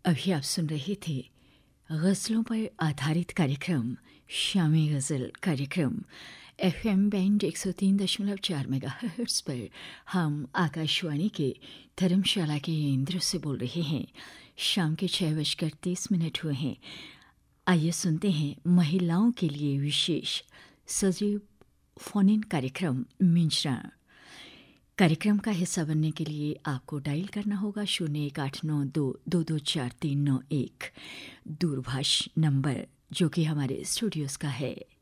अभी आप सुन रहे थे गज़लों पर आधारित कार्यक्रम शामी गज़ल कार्यक्रम FM बैंड 103.4 मेगाहर्ट्ज़ पर। हम आकाशवाणी के धर्मशाला के केंद्र से बोल रहे हैं। शाम के 6:30 हुए हैं। आइए सुनते हैं महिलाओं के लिए विशेष सजीव फोन इन कार्यक्रम मिंजरा। कार्यक्रम का हिस्सा बनने के लिए आपको डायल करना होगा 0189222439 दूरभाष नंबर, जो कि हमारे स्टूडियोज़ का है।